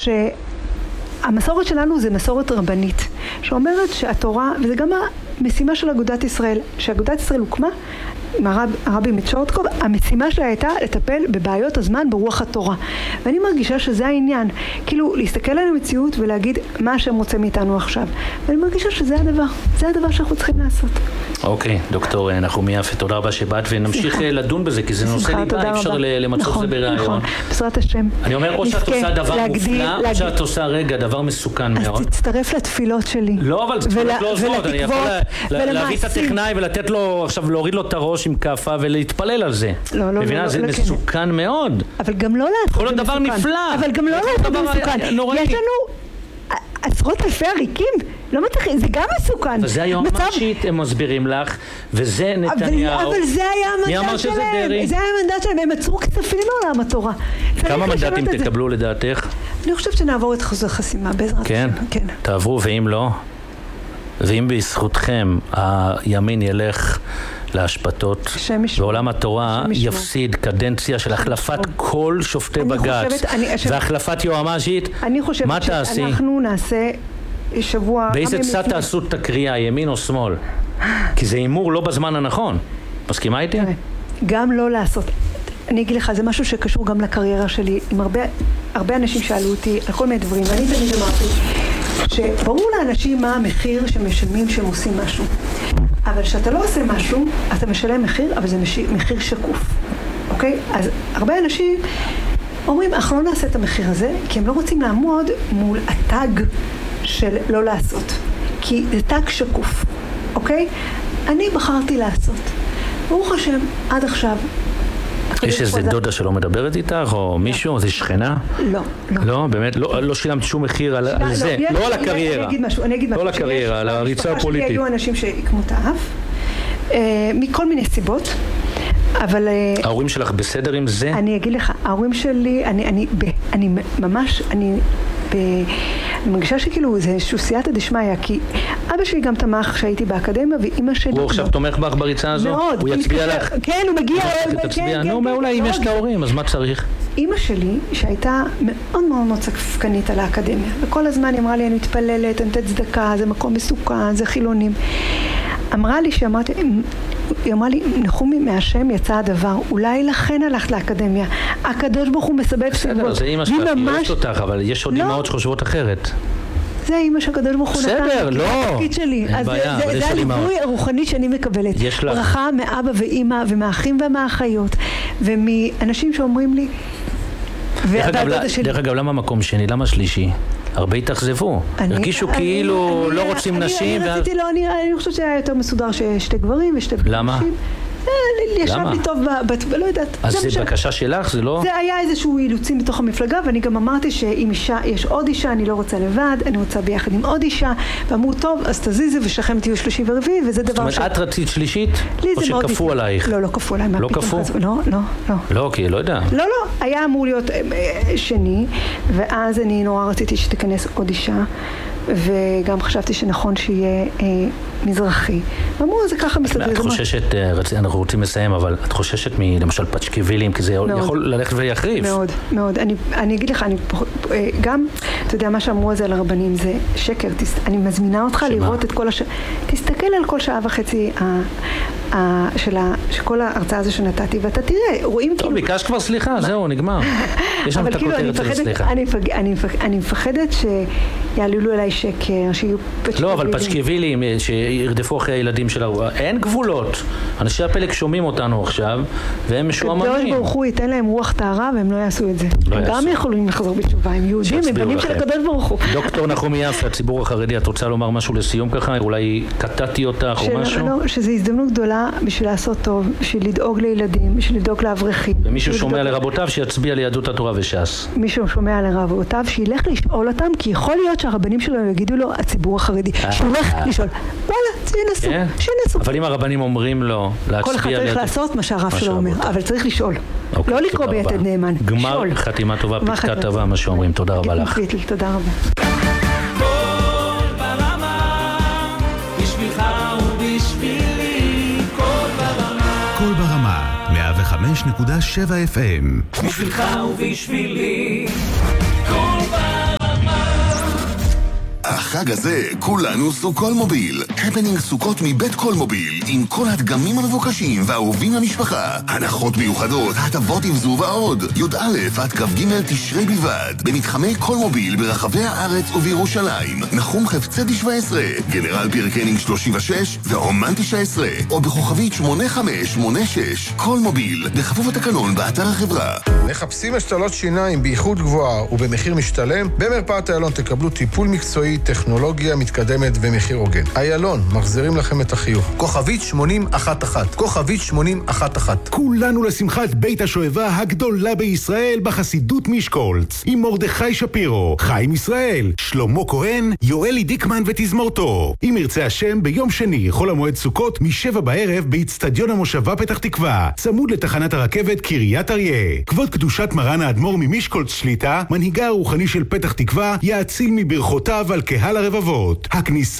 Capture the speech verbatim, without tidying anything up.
שהמסורת שלנו זה מסורת רבנית, שאומרת שהתורה, וזה גם המשימה של אגודת ישראל, שאגודת ישראל הוקמה, עם הרב, הרבי מצ'ורטקוב, המשימה שלה הייתה לטפל בבעיות הזמן ברוח התורה. ואני מרגישה שזה העניין, כאילו להסתכל על המציאות ולהגיד מה השם רוצה מאיתנו עכשיו. ואני מרגישה שזה הדבר, זה הדבר שאנחנו צריכים לעשות. אוקיי, דוקטור נחומי יפה, תודה רבה שבאת, ונמשיך לדון בזה, כי זה נושא ליבה, אי אפשר למצוא זה ברעיון. נכון, בעזרת השם. אני אומר, או שאת עושה דבר מופלא, או שאת עושה רגע, דבר מסוכן מאוד. אז תצטרף לתפילות שלי. לא, אבל תצטרף לא זאת, אני יכול להביא את הטכנאי ולתת לו, עכשיו להוריד לו את הראש עם כפה ולהתפלל על זה. לא, לא, מבינה, זה מסוכן מאוד. אבל גם לא לעשות זה דבר נפלא. אבל גם לא לעשות זה מסוכן. יש לנו עשרות אלפי עריקים, לא מתחיל, זה גם מסוכן. וזה היום משית, הם מסבירים לך, וזה נתניהו. אבל זה היה המנדט שלהם. זה היה המנדט שלהם, הם עצרו כספים מעולם התורה. כמה מנדטים תקבלו לדעתך? אני חושבת שנעבור את חוזר חסימה בעזרת השם. כן? תעברו, ואם לא? ואם בזכותכם הימין ילך להשפטות, ועולם התורה יפסיד קדנציה של החלפת כל שופטי בג"ץ והחלפת יועמ"שית, מה תעשי? אני חושבת שאנחנו נעשה שבוע... באיזה צד תעשו את הקריאה, ימין או שמאל? כי זה אימור לא בזמן הנכון. מסכימה איתי? גם לא לעשות. אני אגיד לך, זה משהו שקשור גם לקריירה שלי, עם הרבה, הרבה אנשים שאלו אותי על כל מיני דברים, ואני תמיד אמרתי שברור לאנשים מה המחיר שמשלמים שהם עושים משהו. אבל כשאתה לא עושה משהו, אתה משלם מחיר, אבל זה מחיר שקוף. אוקיי? אז הרבה אנשים אומרים, אנחנו לא נעשה את המחיר הזה, כי הם לא רוצים לעמוד מול הטאג של לא לעשות. כי זה טאג שקוף. אוקיי? אני בחרתי לעשות. ברוך השם, עד עכשיו, יש איזה דודה שלא מדברת איתך, או מישהו, זה שכנה? לא, לא. לא, באמת? לא שילמת שום מחיר על זה, לא על הקריירה. אני אגיד משהו, אני אגיד משהו. לא על הקריירה, על הריצה הפוליטית. היו אנשים שהקמו את האף, מכל מיני סיבות, אבל... ההורים שלך בסדר עם זה? אני אגיד לך, ההורים שלי, אני ממש, אני... אני מרגישה שכאילו זה איזשהו סייעתא דשמיא, כי אבא שלי גם תמך כשהייתי באקדמיה, ואמא שלי... הוא עכשיו תומך בך בריצה הזו? מאוד. הוא יצביע לך? כן, הוא מגיע... נו, מעולה, אם יש את ההורים, אז מה צריך? אמא שלי, שהייתה מאוד מאוד מאוד ספקנית על האקדמיה, וכל הזמן היא אמרה לי, אני מתפללת, אני נותנת צדקה, זה מקום מסוכן, זה חילונים. אמרה לי שאמרתי... היא אמרה לי, נחומי, מהשם יצא הדבר, אולי לכן הלכת לאקדמיה. הקדוש ברוך הוא מסבב סיבות. בסדר, זה אמא שלך, היא אוהבת אותך, אבל יש עוד אמאות שחושבות אחרת. זה אמא שהקדוש ברוך הוא נתן. בסדר, לא. זה התפקיד שלי. זה הליווי הרוחני שאני מקבלת. ברכה מאבא ואמא ומאחים ומאחיות, ומאנשים שאומרים לי... דרך אגב, למה מקום שני? למה שלישי? הרבה התאכזבו. הרגישו כאילו לא רוצים נשים. אני רציתי, לא, אני חושבת שהיה יותר מסודר ששתי גברים ושתי נשים. למה? ישב לי טוב, לא יודעת. אז זה בקשה שלך? זה לא? זה היה איזשהו אילוצים בתוך המפלגה, ואני גם אמרתי שאם אישה, יש עוד אישה, אני לא רוצה לבד, אני רוצה ביחד עם עוד אישה, ואמרו, טוב, אז תזיזי ושכם תהיו שלישי ורביעי, וזה דבר ש... זאת אומרת, את רצית שלישית? או שכפו עלייך? לא, לא כפו עליי. לא כפו? לא, לא, לא. לא, כי לא יודע. לא, לא, היה אמור להיות שני, ואז אני נורא רציתי שתיכנס עוד אישה, וגם חשבתי שנכון שיהיה אה, מזרחי. אמרו, זה ככה מסתדר. את חוששת, אנחנו רוצים לסיים, אבל את חוששת מלמשל פצ'קיבילים, כי זה מאוד. יכול ללכת ויחריף. מאוד, מאוד. אני, אני אגיד לך, אני גם, אתה יודע, מה שאמרו על זה על הרבנים, זה שקר. תס, אני מזמינה אותך שמה? לראות את כל השעה. תסתכל על כל שעה וחצי ה, ה, של, ה, של כל ההרצאה הזו שנתתי, ואתה תראה, רואים טוב, כאילו... טוב, ביקש כבר סליחה, זהו, נגמר. יש שם את הכותרת של סליחה. אני, מפחד, אני, מפחד, אני מפחדת שיעלילו אליי שקר, שיהיו פצ'קיבילים. לא, אבל פצ'קיבילים, שירדפו אחרי הילדים של הרוע. אין גבולות. אנשי הפלג שומעים אותנו עכשיו, והם משועממים. הקדוש ברוך הוא ייתן להם רוח טהרה, והם לא יעשו את זה. הם גם יכולים לחזור בתשובה, הם יהודים, הם בנים של הקדוש ברוך הוא. דוקטור נחומי יפה, הציבור החרדי, את רוצה לומר משהו לסיום ככה? אולי קטעתי אותך או משהו? לא, שזו הזדמנות גדולה בשביל לעשות טוב, בשביל לדאוג לילדים, בשביל לדאוג לאברכים. ומישהו שומע לרבותיו שיצביע ליהדות התורה וש"ס. מישהו שומע לרבותיו שילך לשאול אותם, כי יכול להיות שהרבנים שלו יגידו לו, הציבור החרדי, שילך לשאול. וואלה, שינסו, שינסו. אבל אם הרבנים אומרים לו להצביע... כל אחד צריך לעשות מה שהרב שלו אומר, אבל צריך לשאול. לא לקרוא ביתד נאמן. גמר חתימה טובה, פסקה טובה, מה שאומרים. תודה רבה לך. תודה רבה. קול ברמה, בשבילך ובשבילי, קול ברמה. קול ברמה, מאה וחמש נקודה שבע אף אם. בשבילך ובשבילי, קול ברמה. החג הזה כולנו סוכות מוביל. הפנינג סוכות מבית כל מוביל, עם כל הדגמים המבוקשים והאהובים למשפחה. הנחות מיוחדות, הטבות עם זו ועוד. י"א עד כ"ג תשרי בלבד, במתחמי כל מוביל ברחבי הארץ ובירושלים. נחום חפצי שבע עשרה, גנרל פירקנינג שלושים ושש ורומן תשע עשרה, או בכוכבית שמונה חמש שמונה שש. כל מוביל, בכפוף לתקנון באתר החברה. מחפשים השתלות שיניים באיכות גבוהה ובמחיר משתלם? במרפאת איילון תקבלו טיפול מקצועי, טכנולוגיה מתקדמת ומחיר הוגן. איילון, מחזירים לכם את החיוך. כוכבית שמונים אחת אחת. כוכבית שמונים אחת אחת. כולנו לשמחת בית השואבה הגדולה בישראל בחסידות משקולץ, עם מרדכי שפירו, חיים ישראל, שלמה כהן, יואלי דיקמן ותזמורתו. אם ירצה השם, ביום שני, חול המועד סוכות, משבע בערב, באצטדיון המושבה פתח תקווה, צמוד לתחנת הרכבת קריית אריה. כבוד קדושת מרן האדמו"ר ממשקולץ שליטה, מנהיגה הרוחני של פתח תקווה, יאציל מברכותיו על קהל הרבבות. הכניסה